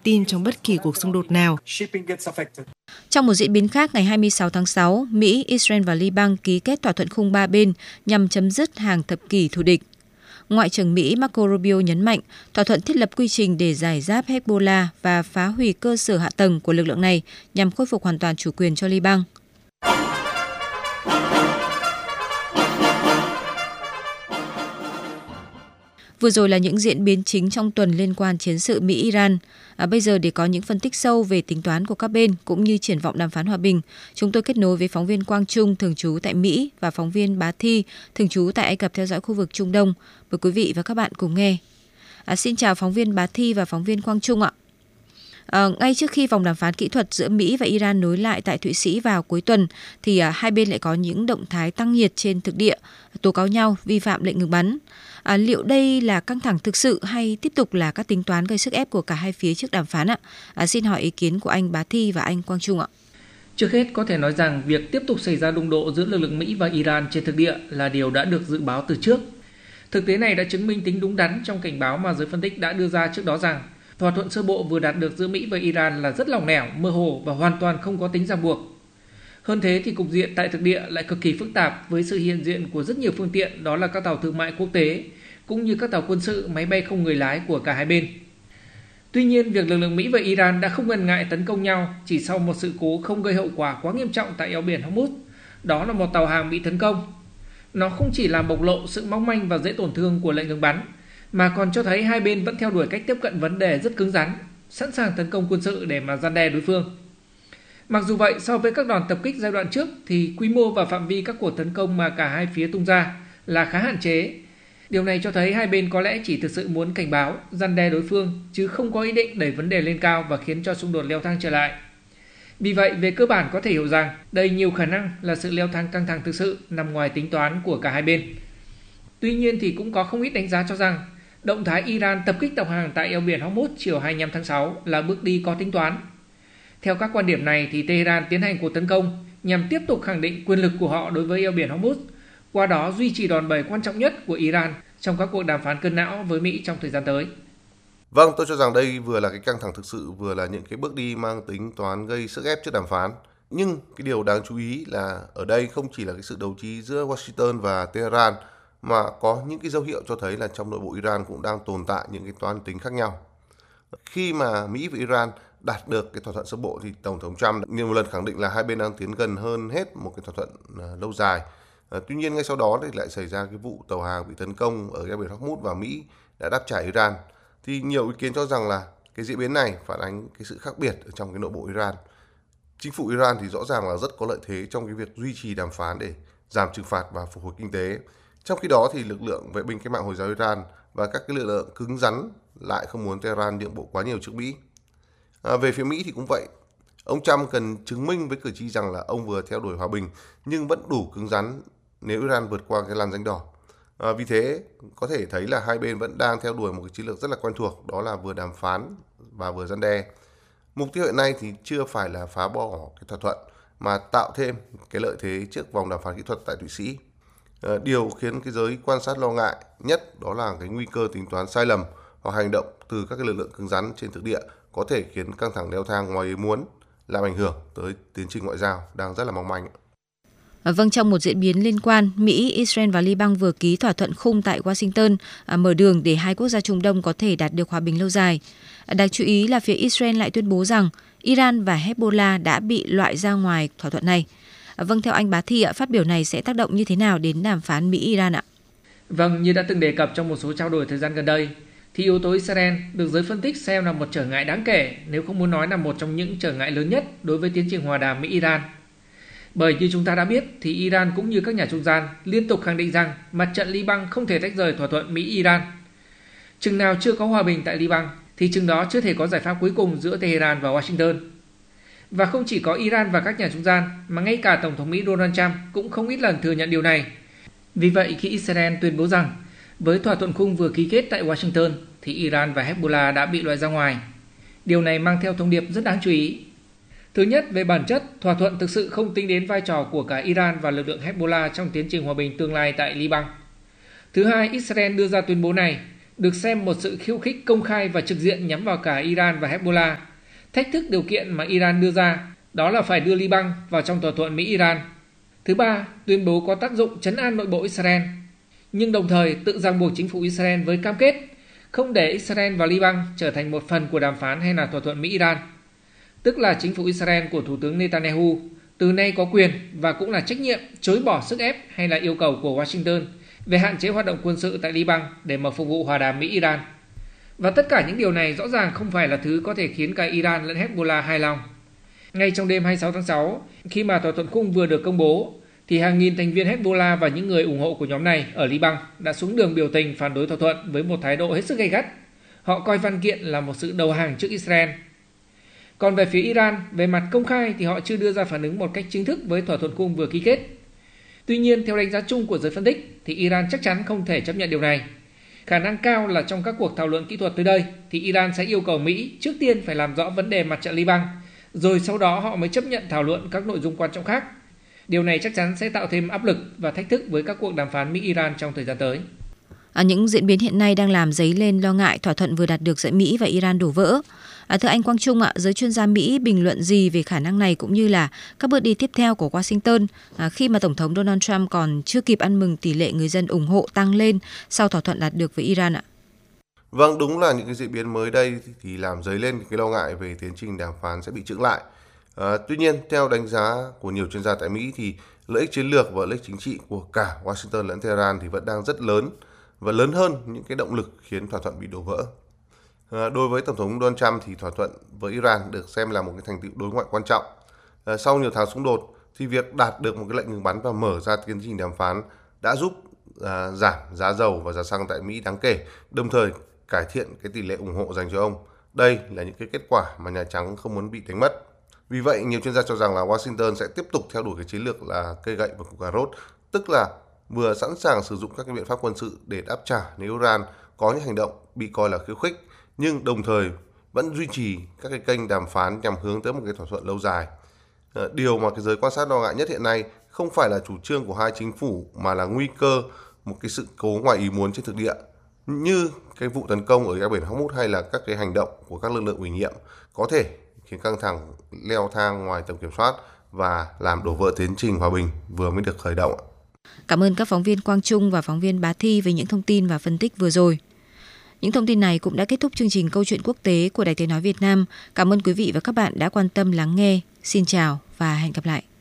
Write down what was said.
tin trong bất kỳ cuộc xung đột nào. Trong một diễn biến khác, ngày 26 tháng 6, Mỹ, Israel và Liban ký kết thỏa thuận khung 3 bên nhằm chấm dứt hàng thập kỷ thù địch. Ngoại trưởng Mỹ Marco Rubio nhấn mạnh thỏa thuận thiết lập quy trình để giải giáp Hezbollah và phá hủy cơ sở hạ tầng của lực lượng này nhằm khôi phục hoàn toàn chủ quyền cho Liban. Vừa rồi là những diễn biến chính trong tuần liên quan chiến sự Mỹ-Iran. Bây giờ để có những phân tích sâu về tính toán của các bên cũng như triển vọng đàm phán hòa bình, chúng tôi kết nối với phóng viên Quang Trung thường trú tại Mỹ và phóng viên Bá Thi thường trú tại Ai Cập theo dõi khu vực Trung Đông. Mời quý vị và các bạn cùng nghe. Xin chào phóng viên Bá Thi và phóng viên Quang Trung ạ. Ngay trước khi vòng đàm phán kỹ thuật giữa Mỹ và Iran nối lại tại Thụy Sĩ vào cuối tuần, thì hai bên lại có những động thái tăng nhiệt trên thực địa, tố cáo nhau vi phạm lệnh ngừng bắn. Liệu đây là căng thẳng thực sự hay tiếp tục là các tính toán gây sức ép của cả hai phía trước đàm phán ạ? Xin hỏi ý kiến của anh Bá Thi và anh Quang Trung ạ. Trước hết có thể nói rằng việc tiếp tục xảy ra đụng độ giữa lực lượng Mỹ và Iran trên thực địa là điều đã được dự báo từ trước. Thực tế này đã chứng minh tính đúng đắn trong cảnh báo mà giới phân tích đã đưa ra trước đó rằng thỏa thuận sơ bộ vừa đạt được giữa Mỹ và Iran là rất lỏng lẻo, mơ hồ và hoàn toàn không có tính ràng buộc. Hơn thế thì cục diện tại thực địa lại cực kỳ phức tạp với sự hiện diện của rất nhiều phương tiện, đó là các tàu thương mại quốc tế, cũng như các tàu quân sự, máy bay không người lái của cả hai bên. Tuy nhiên, việc lực lượng Mỹ và Iran đã không ngần ngại tấn công nhau chỉ sau một sự cố không gây hậu quả quá nghiêm trọng tại eo biển Hormuz, đó là một tàu hàng bị tấn công. Nó không chỉ làm bộc lộ sự mong manh và dễ tổn thương của lệnh ngừng bắn, mà còn cho thấy hai bên vẫn theo đuổi cách tiếp cận vấn đề rất cứng rắn, sẵn sàng tấn công quân sự để mà răn đe đối phương. Mặc dù vậy, so với các đòn tập kích giai đoạn trước thì quy mô và phạm vi các cuộc tấn công mà cả hai phía tung ra là khá hạn chế. Điều này cho thấy hai bên có lẽ chỉ thực sự muốn cảnh báo, răn đe đối phương, chứ không có ý định đẩy vấn đề lên cao và khiến cho xung đột leo thang trở lại. Vì vậy, về cơ bản có thể hiểu rằng đây nhiều khả năng là sự leo thang căng thẳng thực sự nằm ngoài tính toán của cả hai bên. Tuy nhiên thì cũng có không ít đánh giá cho rằng động thái Iran tập kích tàu hàng tại eo biển Hormuz chiều 25 tháng 6 là bước đi có tính toán. Theo các quan điểm này thì Tehran tiến hành cuộc tấn công nhằm tiếp tục khẳng định quyền lực của họ đối với eo biển Hormuz, qua đó duy trì đòn bẩy quan trọng nhất của Iran trong các cuộc đàm phán cân não với Mỹ trong thời gian tới. Vâng, tôi cho rằng đây vừa là cái căng thẳng thực sự, vừa là những cái bước đi mang tính toán gây sức ép trước đàm phán. Nhưng cái điều đáng chú ý là ở đây không chỉ là cái sự đấu trí giữa Washington và Tehran, mà có những cái dấu hiệu cho thấy là trong nội bộ Iran cũng đang tồn tại những cái toán tính khác nhau. Khi mà Mỹ và Iran đạt được cái thỏa thuận sơ bộ thì Tổng thống Trump nhiều lần khẳng định là hai bên đang tiến gần hơn hết một cái thỏa thuận lâu dài. Tuy nhiên ngay sau đó thì lại xảy ra cái vụ tàu hàng bị tấn công ở eo biển Hormuz và Mỹ đã đáp trả Iran. Thì nhiều ý kiến cho rằng là cái diễn biến này phản ánh cái sự khác biệt ở trong cái nội bộ Iran. Chính phủ Iran thì rõ ràng là rất có lợi thế trong cái việc duy trì đàm phán để giảm trừng phạt và phục hồi kinh tế. Trong khi đó thì lực lượng vệ binh cách mạng Hồi giáo Iran và các cái lực lượng cứng rắn lại không muốn Tehran nhượng bộ quá nhiều trước Mỹ. Về phía Mỹ thì cũng vậy. Ông Trump cần chứng minh với cử tri rằng là ông vừa theo đuổi hòa bình nhưng vẫn đủ cứng rắn nếu Iran vượt qua cái làn ranh đỏ. Vì thế có thể thấy là hai bên vẫn đang theo đuổi một cái chiến lược rất là quen thuộc, đó là vừa đàm phán và vừa răn đe. Mục tiêu hiện nay thì chưa phải là phá bỏ cái thỏa thuận mà tạo thêm cái lợi thế trước vòng đàm phán kỹ thuật tại Thụy Sĩ. Điều khiến cái giới quan sát lo ngại nhất đó là cái nguy cơ tính toán sai lầm hoặc hành động từ các cái lực lượng cứng rắn trên thực địa có thể khiến căng thẳng leo thang ngoài ý muốn, làm ảnh hưởng tới tiến trình ngoại giao đang rất là mong manh. Vâng, trong một diễn biến liên quan, Mỹ, Israel và Liban vừa ký thỏa thuận khung tại Washington, mở đường để hai quốc gia Trung Đông có thể đạt được hòa bình lâu dài. Đáng chú ý là phía Israel lại tuyên bố rằng Iran và Hezbollah đã bị loại ra ngoài thỏa thuận này. Vâng, theo anh Bá Thi, phát biểu này sẽ tác động như thế nào đến đàm phán Mỹ-Iran ạ? Vâng, như đã từng đề cập trong một số trao đổi thời gian gần đây, thì yếu tố Israel được giới phân tích xem là một trở ngại đáng kể, nếu không muốn nói là một trong những trở ngại lớn nhất đối với tiến trình hòa đàm Mỹ-Iran. Bởi như chúng ta đã biết thì Iran cũng như các nhà trung gian liên tục khẳng định rằng mặt trận Liban không thể tách rời thỏa thuận Mỹ-Iran. Chừng nào chưa có hòa bình tại Liban thì chừng đó chưa thể có giải pháp cuối cùng giữa Tehran và Washington. Và không chỉ có Iran và các nhà trung gian mà ngay cả Tổng thống Mỹ Donald Trump cũng không ít lần thừa nhận điều này. Vì vậy khi Israel tuyên bố rằng với thỏa thuận khung vừa ký kết tại Washington thì Iran và Hezbollah đã bị loại ra ngoài, điều này mang theo thông điệp rất đáng chú ý. Thứ nhất, về bản chất, thỏa thuận thực sự không tính đến vai trò của cả Iran và lực lượng Hezbollah trong tiến trình hòa bình tương lai tại Liban. Thứ hai, Israel đưa ra tuyên bố này được xem một sự khiêu khích công khai và trực diện nhắm vào cả Iran và Hezbollah. Thách thức điều kiện mà Iran đưa ra, đó là phải đưa Liban vào trong thỏa thuận Mỹ-Iran. Thứ ba, tuyên bố có tác dụng trấn an nội bộ Israel, nhưng đồng thời tự ràng buộc chính phủ Israel với cam kết không để Israel và Liban trở thành một phần của đàm phán hay là thỏa thuận Mỹ-Iran. Tức là chính phủ Israel của Thủ tướng Netanyahu từ nay có quyền và cũng là trách nhiệm chối bỏ sức ép hay là yêu cầu của Washington về hạn chế hoạt động quân sự tại Liban để mà phục vụ hòa đàm Mỹ-Iran. Và tất cả những điều này rõ ràng không phải là thứ có thể khiến cả Iran lẫn Hezbollah hài lòng. Ngay trong đêm 26 tháng 6, khi mà thỏa thuận khung vừa được công bố, thì hàng nghìn thành viên Hezbollah và những người ủng hộ của nhóm này ở Liban đã xuống đường biểu tình phản đối thỏa thuận với một thái độ hết sức gay gắt. Họ coi văn kiện là một sự đầu hàng trước Israel. Còn về phía Iran, về mặt công khai thì họ chưa đưa ra phản ứng một cách chính thức với thỏa thuận khung vừa ký kết. Tuy nhiên, theo đánh giá chung của giới phân tích, thì Iran chắc chắn không thể chấp nhận điều này. Khả năng cao là trong các cuộc thảo luận kỹ thuật tới đây, thì Iran sẽ yêu cầu Mỹ trước tiên phải làm rõ vấn đề mặt trận Liban, rồi sau đó họ mới chấp nhận thảo luận các nội dung quan trọng khác. Điều này chắc chắn sẽ tạo thêm áp lực và thách thức với các cuộc đàm phán Mỹ-Iran trong thời gian tới. Những diễn biến hiện nay đang làm dấy lên lo ngại thỏa thuận vừa đạt được giữa Mỹ và Iran đổ vỡ. Thưa anh Quang Trung, giới chuyên gia Mỹ bình luận gì về khả năng này cũng như là các bước đi tiếp theo của Washington khi mà Tổng thống Donald Trump còn chưa kịp ăn mừng tỷ lệ người dân ủng hộ tăng lên sau thỏa thuận đạt được với Iran ạ? Vâng, đúng là những cái diễn biến mới đây thì làm dấy lên cái lo ngại về tiến trình đàm phán sẽ bị chững lại. Tuy nhiên, theo đánh giá của nhiều chuyên gia tại Mỹ thì lợi ích chiến lược và lợi ích chính trị của cả Washington lẫn Tehran thì vẫn đang rất lớn và lớn hơn những cái động lực khiến thỏa thuận bị đổ vỡ. Đối với Tổng thống Donald Trump thì thỏa thuận với Iran được xem là một cái thành tựu đối ngoại quan trọng. Sau nhiều tháng xung đột thì việc đạt được một cái lệnh ngừng bắn và mở ra tiến trình đàm phán đã giúp giảm giá dầu và giá xăng tại Mỹ đáng kể, đồng thời cải thiện cái tỷ lệ ủng hộ dành cho ông. Đây là những cái kết quả mà Nhà Trắng không muốn bị đánh mất. Vì vậy, nhiều chuyên gia cho rằng là Washington sẽ tiếp tục theo đuổi cái chiến lược là cây gậy và củ cà rốt, tức là vừa sẵn sàng sử dụng các cái biện pháp quân sự để đáp trả nếu Iran có những hành động bị coi là khiêu khích, nhưng đồng thời vẫn duy trì các cái kênh đàm phán nhằm hướng tới một cái thỏa thuận lâu dài. Điều mà cái giới quan sát lo ngại nhất hiện nay không phải là chủ trương của hai chính phủ mà là nguy cơ một cái sự cố ngoài ý muốn trên thực địa, như cái vụ tấn công ở eo biển Hormuz hay là các cái hành động của các lực lượng ủy nhiệm có thể khiến căng thẳng leo thang ngoài tầm kiểm soát và làm đổ vỡ tiến trình hòa bình vừa mới được khởi động. Cảm ơn các phóng viên Quang Trung và phóng viên Bá Thi về những thông tin và phân tích vừa rồi. Những thông tin này cũng đã kết thúc chương trình Câu chuyện quốc tế của Đài Tiếng nói Việt Nam. Cảm ơn quý vị và các bạn đã quan tâm lắng nghe. Xin chào và hẹn gặp lại.